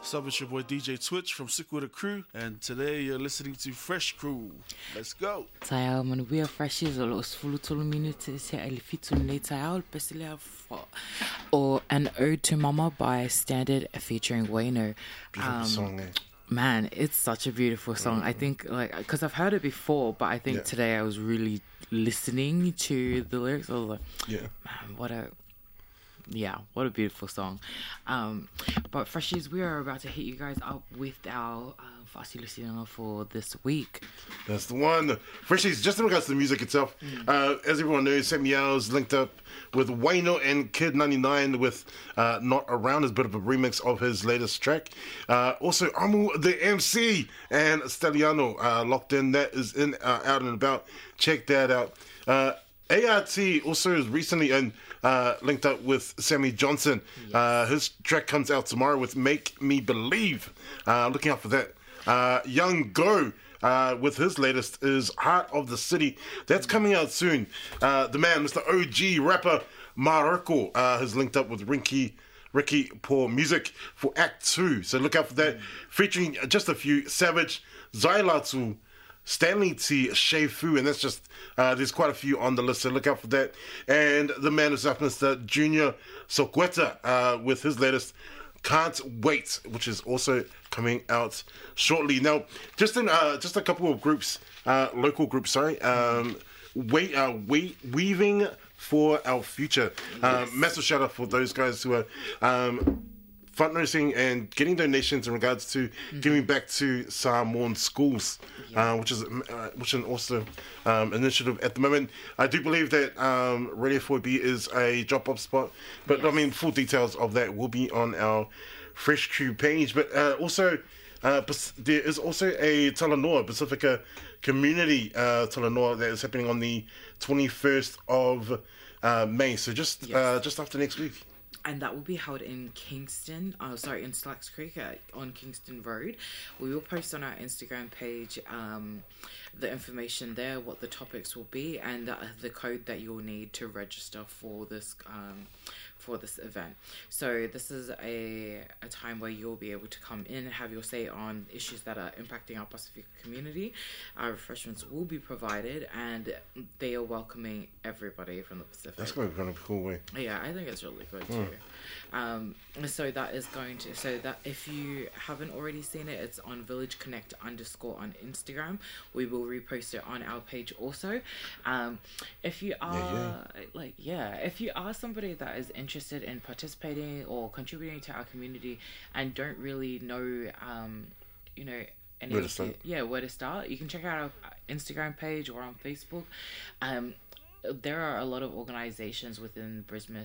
What's up, it's your boy DJ Twitch from Sick With A Crew, and today you're listening to Fresh Crew. Let's go! Tayo man we are freshies or los fulutolo minutes here elifitu netayo pesile or an ode to mama by Standard featuring Wayno. Beautiful song, eh? Man, it's such a beautiful song. I think, like, because I've heard it before, but I think today I was really listening to the lyrics. I was like, man, what a beautiful song. But Freshies, we are about to hit you guys up with our Fasi Luciano for this week. That's the one. Freshies, just in regards to the music itself, as everyone knows, Sam Meow's linked up with Wayno and Kid 99 with Not Around, as a bit of a remix of his latest track. Also, Amu the MC and Stelliano locked in. That is in out and about. Check that out. ART also is recently linked up with Sammy Johnson. His track comes out tomorrow with Make Me Believe. Looking out for that. Young Go with his latest is Heart of the City. That's coming out soon. The man, Mr. OG rapper Maroko, has linked up with Ricky Paul Music for Act 2. So look out for that. Featuring just a few Savage, Zailatu, Stanley T, Shay Fu, and that's just, there's quite a few on the list, so look out for that. And the man is up, Mr. Junior Soqueta, with his latest Can't Wait, which is also coming out shortly. Now, just a couple of groups, local groups, Weaving for Our Future. Massive shout out for those guys who are fundraising and getting donations in regards to giving back to Samoan schools, which is an awesome initiative at the moment. I do believe that Radio 4B is a drop-off spot, but I mean, full details of that will be on our Fresh Crew page. But also, there is also a Talanoa, Pacifica Community Talanoa that is happening on the 21st of May, so just after next week. And that will be held in Kingston, in Slacks Creek on Kingston Road. We will post on our Instagram page the information there, what the topics will be, and the code that you'll need to register for this event. So this is a time where you'll be able to come in and have your say on issues that are impacting our Pacific community. Our refreshments will be provided, and they are welcoming everybody from the Pacific. That's going to be kind of a cool way. Yeah, I think it's really good too. So that is going to, so that if you haven't already seen it, it's on Village Connect _ on Instagram. We will repost it on our page also. If you are if you are somebody that is interested in participating or contributing to our community and don't really know where to start, you can check out our Instagram page or on Facebook. There are a lot of organizations within Brisbane.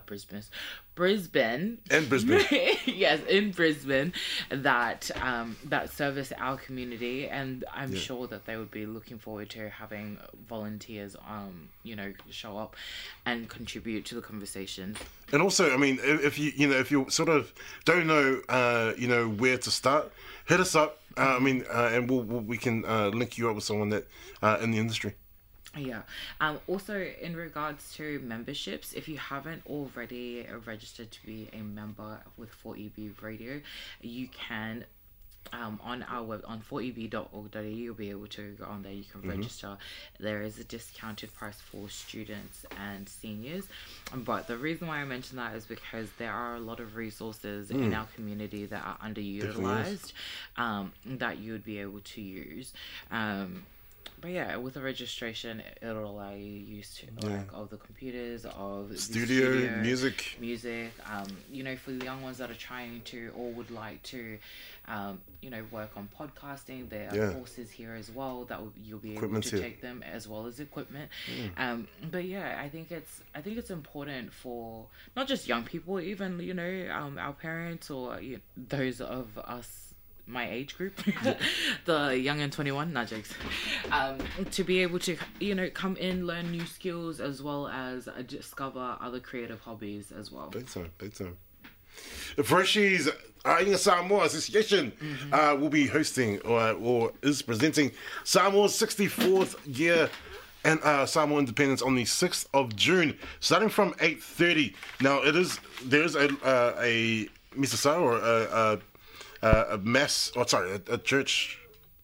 And Brisbane. Yes, in Brisbane that service our community, and I'm sure that they would be looking forward to having volunteers show up and contribute to the conversation. And also, I mean, if you sort of don't know where to start, hit us up. And we can link you up with someone that in the industry. Yeah. Also, in regards to memberships, if you haven't already registered to be a member with 4EB Radio, you can on our web on 4eb.org.au, you'll be able to go on there. You can register. There is a discounted price for students and seniors, but the reason why I mention that is because there are a lot of resources in our community that are underutilized that you would be able to use. But yeah, with the registration, it'll allow you use of the computers, of the studio, music. For the young ones that are trying to or would like to, work on podcasting, there are courses here as well that you'll be able to take them, as well as equipment. But yeah, I think it's important for not just young people, even our parents or those of us, my age group, the young and 21, not jokes, to be able to come in, learn new skills, as well as discover other creative hobbies as well. Big time. The Freshies Ainga Samoa Association will be hosting or is presenting Samoa's 64th year and Samoa Independence on the 6th of June, starting from 8:30. Now there is a misasa or a church.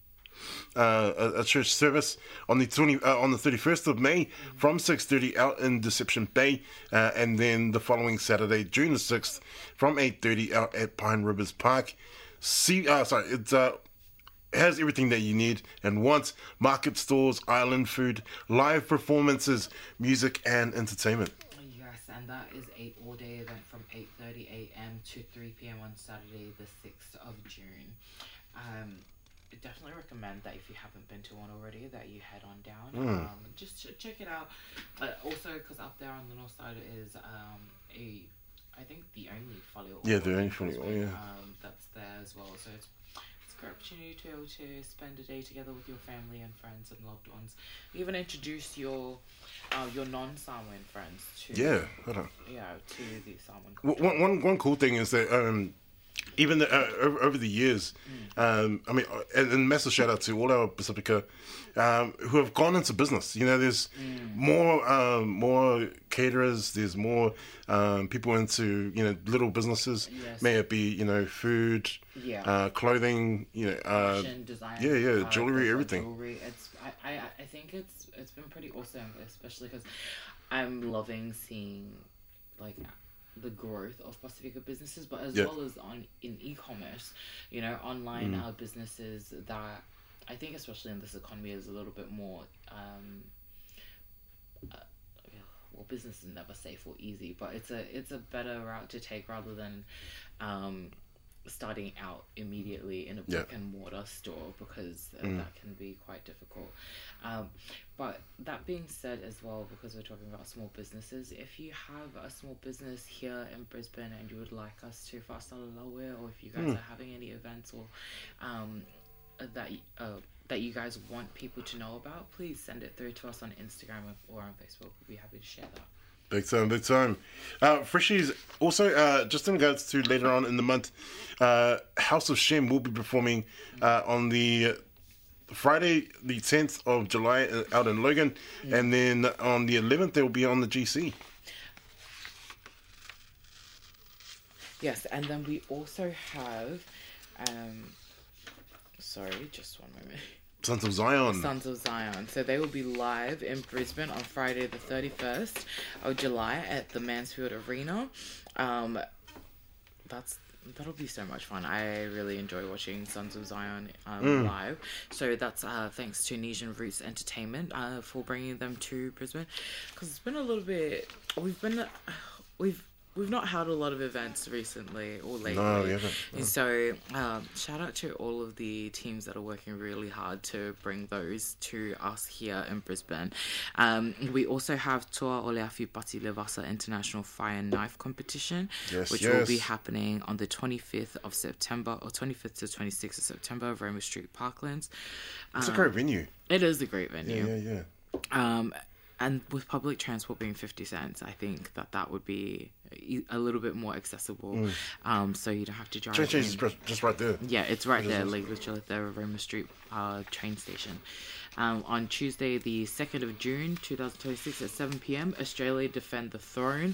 A church service on the 31st of May from 6:30 out in Deception Bay, and then the following Saturday, June the 6th, from 8:30 out at Pine Rivers Park. It has everything that you need and want: market stalls, island food, live performances, music, and entertainment. Yes, and that is a all-day event from 8:30 a.m. to 3 p.m. on Saturday, the 6th of June. I definitely recommend that if you haven't been to one already, that you head on down. Just check it out. Also, because up there on the north side is I think the only follow. Yeah, the only follow. That's there as well. So it's a great opportunity to be able to spend a day together with your family and friends and loved ones. Even introduce your non-Samoan friends to to the Samoan culture. One cool thing is that even over the years, and massive shout out to all our Pacifica who have gone into business. There's more caterers. There's more people into little businesses. Yes. May it be food, clothing, fashion, design, jewelry, everything. Jewelry. I think it's been pretty awesome, especially because I'm loving seeing the growth of Pacifica businesses, but as well as in e-commerce, online businesses that I think, especially in this economy, is a little bit more business is never safe or easy, but it's a better route to take rather than starting out immediately in a brick and mortar store, because that can be quite difficult. But that being said as well, because we're talking about small businesses, if you have a small business here in Brisbane and you would like us to whāstalalawe, or if you guys are having any events or that you guys want people to know about, please send it through to us on Instagram or on Facebook. We'll be happy to share that. Big time. Freshies, also, just in regards to later on in the month, House of Shem will be performing on the Friday, the 10th of July, out in Logan, and then on the 11th, they will be on the GC. Yes, and then we also have, sorry, just one moment. Sons of Zion. Sons of Zion. So they will be live in Brisbane on Friday the 31st of July at the Mansfield Arena. That'll be so much fun. I really enjoy watching Sons of Zion live. So that's thanks to Nesian Roots Entertainment for bringing them to Brisbane, because it's been a little bit. We've not had a lot of events recently or lately. No, we haven't. No. So, shout out to all of the teams that are working really hard to bring those to us here in Brisbane. We also have Toa Oleafi Pati Levasa International Fire and Knife Competition, which will be happening on the 25th of September, or 25th to 26th of September, Roma Street, Parklands. It's a great venue. It is a great venue. Yeah. And with public transport being 50 cents, I think that would be a little bit more accessible. So you don't have to drive. Change is just right there. Yeah, it's right there, like literally at the Roma Street train station. On Tuesday, the 2nd of June, 2026 at 7 p.m, Australia Defend the Throne.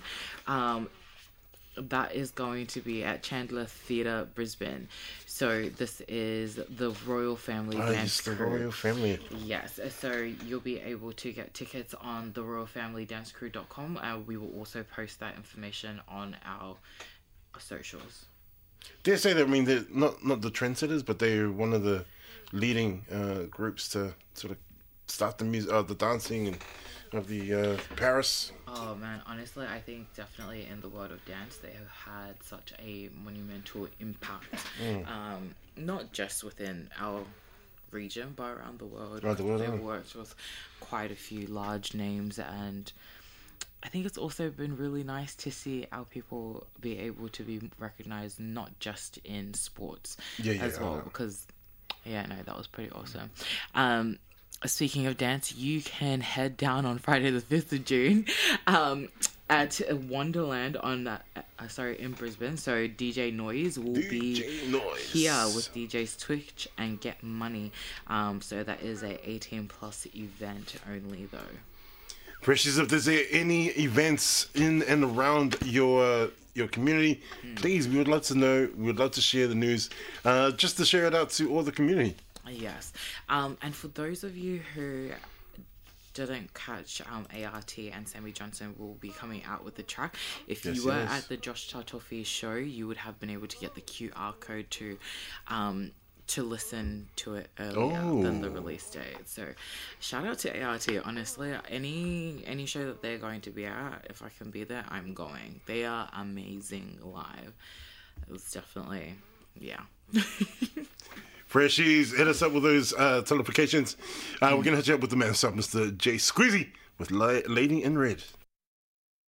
That is going to be at Chandler Theatre, Brisbane. So this is the Royal Family Dance Crew. The Royal Family. Yes, so you'll be able to get tickets on the royalfamilydancecrew.com. We will also post that information on our socials. Dare say that, they're not the trendsetters, but they're one of the leading groups to sort of start the music, the dancing and of the Paris. Oh man, honestly, I think definitely in the world of dance they have had such a monumental impact. Not just within our region, but around the world. They've worked with quite a few large names, and I think it's also been really nice to see our people be able to be recognized not just in sports as well, because that was pretty awesome. Speaking of dance, you can head down on Friday the 5th of June at Wonderland in Brisbane. So DJ Noise will be here with DJs Twitch and Get Money. So that is a 18 plus event only though. Precious, if there's any events in and around your your community, please, we would love to know. We would love to share the news, just to share it out to all the community. Yes. And for those of you who didn't catch ART and Sammy Johnson will be coming out with the track. If you were at the Josh Tartofi show, you would have been able to get the QR code to listen to it earlier than the release date. So shout out to ART. Honestly, any show that they're going to be at, if I can be there, I'm going. They are amazing live. It's definitely, yeah. Freshies, hit us up with those teleplications. We're going to hit you up with the man himself, Mr. Jay Squeezy, with Lady in Red.